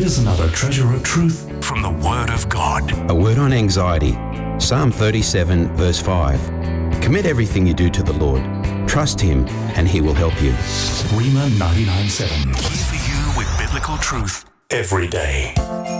Here's another treasure of truth from the Word of God. A word on anxiety. Psalm 37 verse 5. Commit everything you do to the Lord. Trust Him and He will help you. Rhema 99.7. Here for you with biblical truth every day.